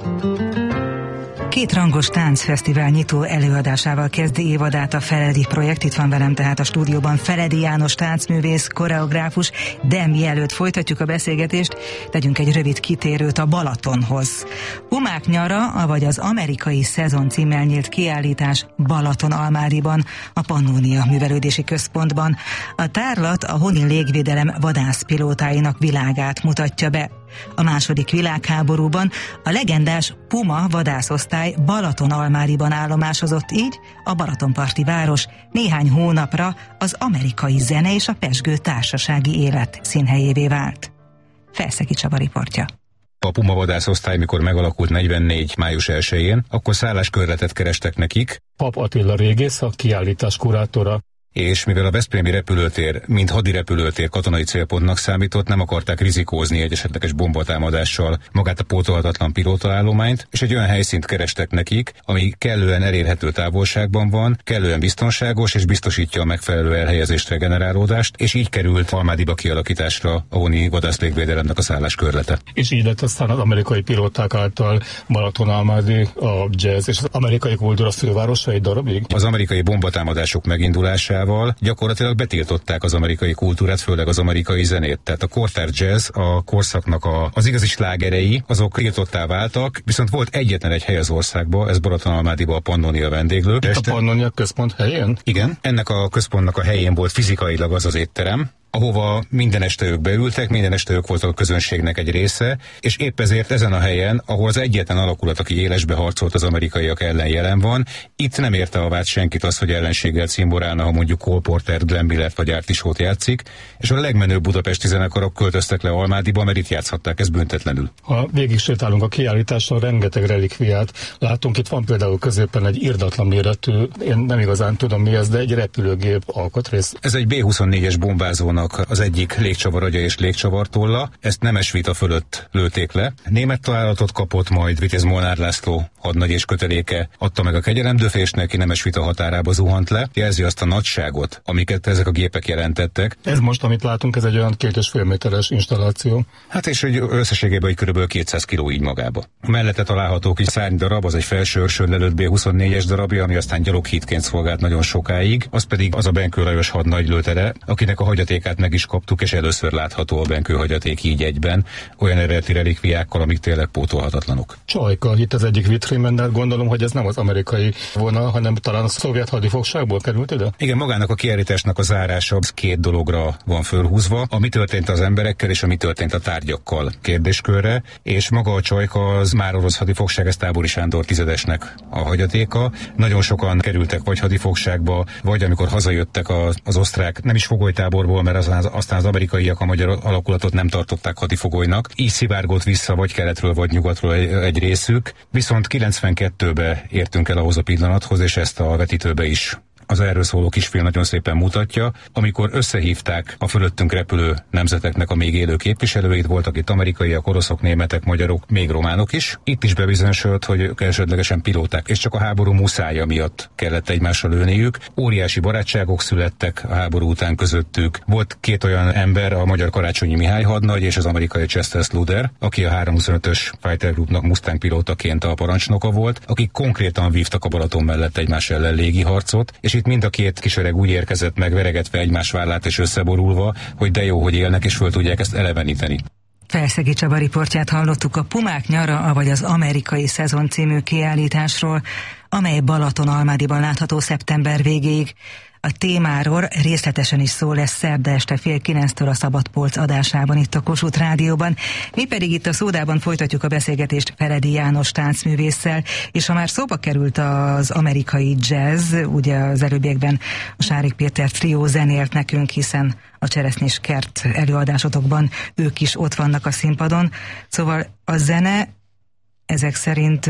Kétrangos táncfesztivál nyitó előadásával kezdi évadát a Feledi projekt. Itt van velem tehát a stúdióban Feledi János táncművész, koreográfus, de mielőtt folytatjuk a beszélgetést, tegyünk egy rövid kitérőt a Balatonhoz. Humák nyara, avagy az amerikai szezon címmel nyílt kiállítás Balatonalmádiban, a Pannónia Művelődési Központban. A tárlat a honi légvédelem vadászpilótáinak világát mutatja be. A második világháborúban a legendás Puma vadászosztály Balatonalmádiban állomásozott, így a balatonparti város néhány hónapra az amerikai zene és a pezsgő társasági élet színhelyévé vált. Felszegi Csaba riportja. A Puma vadászosztály, mikor megalakult 44. május 1-én, akkor szálláskörletet kerestek nekik. Pap Attila régész, a kiállítás kurátora. És mivel a veszprémi repülőtér, mint hadirepülőtér katonai célpontnak számított, nem akarták rizikózni egy esetleges bombatámadással magát a pótolhatatlan pilótaállományt, és egy olyan helyszínt kerestek nekik, ami kellően elérhető távolságban van, kellően biztonságos, és biztosítja a megfelelő elhelyezést, regenerálódást, és így került Almádiba kialakításra a honi vadászlégvédelemnek a szálláskörlete. És így lett aztán az amerikai pilóták által Balatonalmádi a jazz és az amerikai kultúra fővárosa egy darabig. Az amerikai bombatámadások megindulásával gyakorlatilag betiltották az amerikai kultúrát, főleg az amerikai zenét. Tehát a kortárs jazz, a korszaknak az igazi slágerei, azok tiltottá váltak, viszont volt egyetlen egy hely az országban, ez Balatonalmádiban a Pannónia vendéglő. A Pannónia központ helyén? Igen, ennek a központnak a helyén volt fizikailag az étterem, ahova minden este ők beültek, minden este ők voltak a közönségnek egy része, és épp ezért ezen a helyen, ahol az egyetlen alakulat, aki élesbe harcolt az amerikaiak ellen jelen van, itt nem érte a vád senkit az, hogy ellenséggel cimborálna, ha mondjuk Cole Porter, Glenn Miller vagy Artie Shaw-t játszik, és a legmenőbb budapesti zenekarok költöztek le Almádiba, mert itt játszhatták ezt büntetlenül. Ha végig sétálunk a kiállításon, rengeteg relikviát látunk. Itt van például középen egy irdatlan méretű, én nem igazán tudom mi ez, de egy repülőgép alkatrész. Ez egy B-24-es bombázónak az egyik légcsavaragya és légcsavartolla, ezt nemes vita fölött lőtték le. Német találatot kapott, majd Vitéz Molnár László hadnagy és köteléke adta meg a kegyelemdöfést, neki nemes vita határába zuhant le. Jelzi azt a nagyságot, amiket ezek a gépek jelentettek. Ez most, amit látunk, ez egy olyan 2,5 méteres installáció. Hát és összességében kb. 200 kg így magába. Mellette található kis szárnydarab, az egy felső őrsön lelőtt B-24-es darabja, ami aztán gyaloghídként szolgált nagyon sokáig. Az pedig az a Benkő Lajos hadnagy lőtte le, akinek a hagyatékát meg is kaptuk, és először látható a Benkő hagyaték így egyben, olyan eredeti relikviákkal, amik tényleg pótolhatatlanok. Csajka, itt az egyik vitrínben, de gondolom, hogy ez nem az amerikai vonal, hanem talán a szovjet hadifogságból került ide? Igen, magának a kiállításnak a zárása két dologra van fölhúzva, ami történt az emberekkel és ami történt a tárgyakkal kérdéskörre, és maga a Csajka az már orosz hadifogság, ez Tábori Sándor tizedesnek a hagyatéka. Nagyon sokan kerültek vagy hadifogságba, vagy amikor hazajöttek az osztrák, nem is fogolytáborból, mert aztán az amerikaiak a magyar alakulatot nem tartották hadifogolynak. Így szivárgott vissza vagy keletről, vagy nyugatról egy részük. Viszont 92-be értünk el ahhoz a pillanathoz, és ezt a vetítőbe is az erről szóló kisfilm nagyon szépen mutatja, amikor összehívták a fölöttünk repülő nemzeteknek a még élő képviselőit, voltak itt amerikaiak, oroszok, németek, magyarok, még románok is. Itt is bebizonyosodott, hogy ők elsődlegesen pilóták, és csak a háború muszája miatt kellett egymásra lőniük. Óriási barátságok születtek a háború után közöttük. Volt két olyan ember, a magyar Karácsonyi Mihály hadnagy és az amerikai Chester Sluder, aki a 325-ös Fighter Groupnak Mustang pilótaként a parancsnoka volt, akik konkrétan vívtak a Balaton mellett egymás ellen légi harcot, és itt mind a két kisöreg úgy érkezett meg, veregetve egymás vállát és összeborulva, hogy de jó, hogy élnek, és föl tudják ezt eleveníteni. Felszegi Csaba riportját hallottuk a Pumák nyara, avagy az amerikai szezon című kiállításról, amely Balatonalmádiban látható szeptember végéig. A témáról részletesen is szó lesz szerda este 8:30 a Szabadpolc adásában itt a Kossuth Rádióban. Mi pedig itt a Szódában folytatjuk a beszélgetést Feledi János táncművésszel, és ha már szóba került az amerikai jazz, ugye az előbbiekben a Sárik Péter trió zenélt nekünk, hiszen a Cseresznyés Kert előadásotokban ők is ott vannak a színpadon, szóval a zene ezek szerint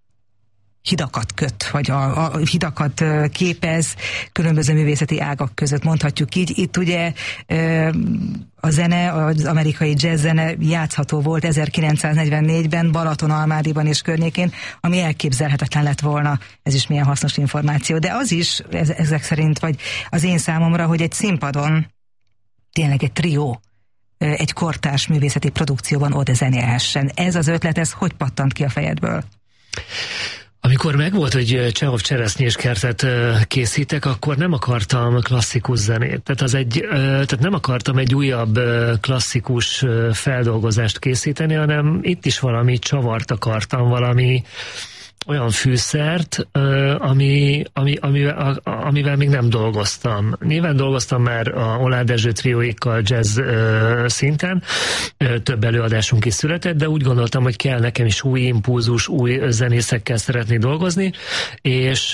hidakat köt, vagy a hidakat képez különböző művészeti ágak között, mondhatjuk így. Itt ugye a zene, az amerikai jazz zene játszható volt 1944-ben Balatonalmádiban és környékén, ami elképzelhetetlen lett volna. Ez is milyen hasznos információ. De az is, ezek szerint, vagy az én számomra, hogy egy színpadon tényleg egy trió egy kortárs művészeti produkcióban ott zenélhessen. Ez az ötlet, ez hogy pattant ki a fejedből? Amikor megvolt, hogy Csehov cseresznyéskertet készítek, akkor nem akartam klasszikus zenét. Tehát nem akartam egy újabb klasszikus feldolgozást készíteni, hanem itt is valami csavart akartam, valami olyan fűszert, amivel még nem dolgoztam. Nyilván dolgoztam már a Oláh Dezső trióikkal jazz szinten, több előadásunk is született, de úgy gondoltam, hogy kell nekem is új impulzus, új zenészekkel szeretnék dolgozni, és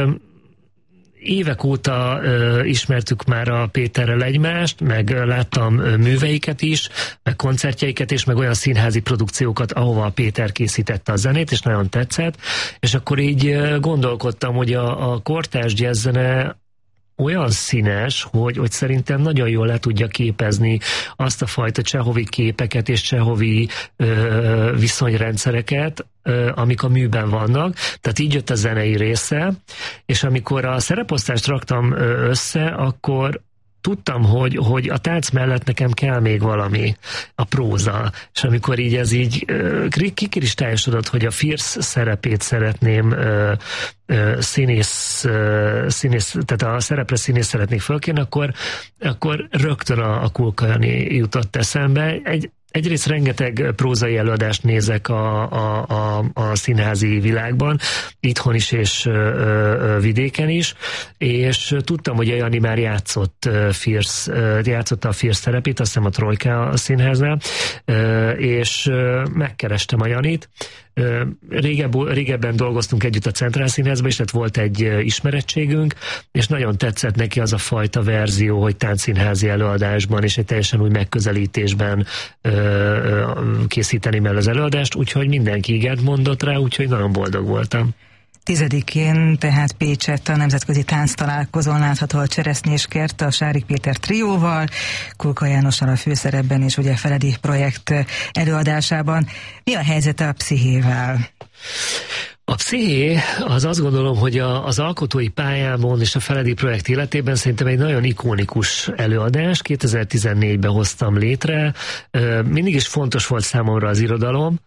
évek óta ismertük már a Péterrel egymást, meg láttam műveiket is, meg koncertjeiket is, meg olyan színházi produkciókat, ahova a Péter készítette a zenét, és nagyon tetszett, és akkor így gondolkodtam, hogy a kortárs jazz-zene olyan színes, hogy szerintem nagyon jól le tudja képezni azt a fajta csehovi képeket és csehovi viszonyrendszereket, amik a műben vannak. Tehát így jött a zenei része, és amikor a szereposztást raktam össze, akkor tudtam, hogy a tánc mellett nekem kell még valami, a próza. És amikor így ez így kikristályosodott, hogy a Fierce szerepét szeretném színész, tehát a szerepre színész szeretnék fölkérni, akkor rögtön a Kulka Jani jutott eszembe. Egyrészt rengeteg prózai előadást nézek a színházi világban, itthon is és vidéken is, és tudtam, hogy a Jani már játszotta a Fierce szerepét, azt hiszem a Trojka színháznál, és megkerestem a Janit. Régebben dolgoztunk együtt a Centrál Színházban, és tehát volt egy ismerettségünk, és nagyon tetszett neki az a fajta verzió, hogy táncszínházi előadásban és egy teljesen új megközelítésben készíteni meg az előadást, úgyhogy mindenki igent mondott rá, úgyhogy nagyon boldog voltam. 10-én tehát Pécsett a Nemzetközi Tánctalálkozón látható a Cseresznyéskert a Sárik Péter trióval, Kulka Jánossal a főszerepben és ugye Feledi projekt előadásában. Mi a helyzet a pszichével? A psziché, az azt gondolom, hogy az alkotói pályámon és a Feledi projekt életében szerintem egy nagyon ikonikus előadás. 2014-ben hoztam létre. Mindig is fontos volt számomra az irodalom,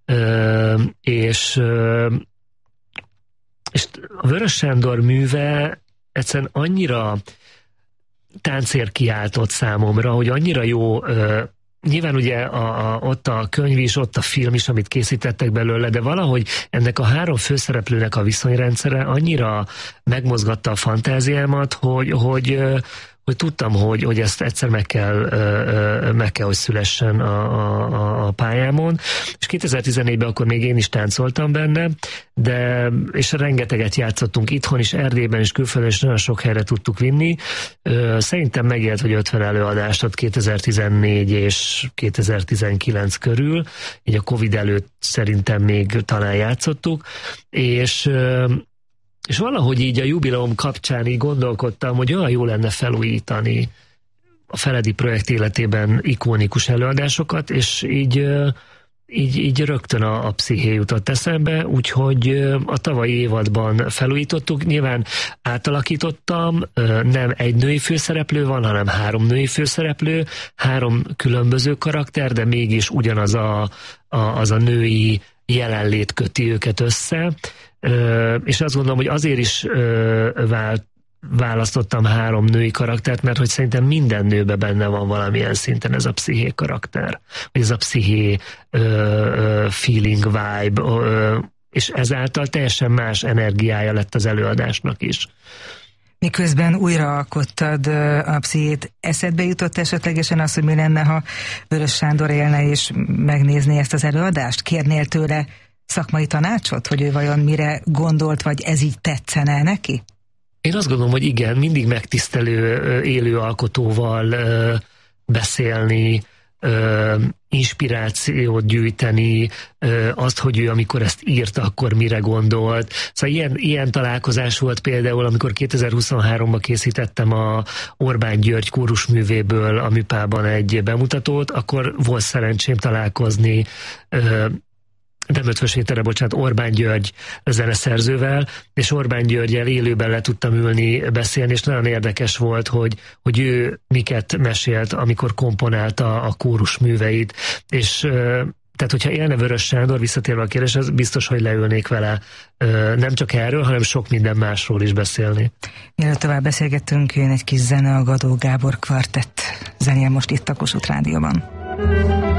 és a Vörös Sándor műve egyszerűen annyira táncért kiáltott számomra, hogy annyira jó, nyilván ugye ott a könyv is, ott a film is, amit készítettek belőle, de valahogy ennek a három főszereplőnek a viszonyrendszere annyira megmozgatta a fantáziámat, hogy tudtam, hogy ezt egyszer meg kell, hogy szülessen a pályámon. És 2014-ben akkor még én is táncoltam benne, és rengeteget játszottunk itthon is, Erdélyben is, külföldön is, nagyon sok helyre tudtuk vinni. Szerintem megélt, hogy 50 előadást ott 2014 és 2019 körül, így a Covid előtt szerintem még talán játszottuk, és valahogy így a jubileum kapcsán így gondolkodtam, hogy olyan jó lenne felújítani a Feledi projekt életében ikonikus előadásokat, és így rögtön a psziché jutott eszembe, úgyhogy a tavalyi évadban felújítottuk, nyilván átalakítottam, nem egy női főszereplő van, hanem 3 női főszereplő, 3 különböző karakter, de mégis ugyanaz az a női jelenlét köti őket össze, és azt gondolom, hogy azért is választottam 3 női karaktert, mert hogy szerintem minden nőben benne van valamilyen szinten ez a psziché karakter, vagy ez a psziché feeling vibe, és ezáltal teljesen más energiája lett az előadásnak is. Miközben újraalkottad a pszichét, eszedbe jutott esetlegesen az, hogy mi lenne, ha Vörös Sándor élne és megnézné ezt az előadást? Kérnél tőle szakmai tanácsot, hogy ő vajon mire gondolt, vagy ez így tetszene neki? Én azt gondolom, hogy igen, mindig megtisztelő élő alkotóval beszélni, inspirációt gyűjteni, azt, hogy ő amikor ezt írta, akkor mire gondolt. Szóval ilyen találkozás volt például, amikor 2023-ban készítettem a Orbán György kórusművéből a Műpában egy bemutatót, akkor volt szerencsém találkozni nem Ötvös Péterre, bocsánat, Orbán György zeneszerzővel, és Orbán Györgyel élőben le tudtam ülni, beszélni, és nagyon érdekes volt, hogy ő miket mesélt, amikor komponálta a kórus műveit, és tehát, hogyha élne Vörös Sándor, visszatérve a kérdés, az biztos, hogy leülnék vele nem csak erről, hanem sok minden másról is beszélni. Mielőtt tovább beszélgettünk, jön egy kis zene, a Gadó Gábor kvartett zenél most itt a Kossuth Rádióban.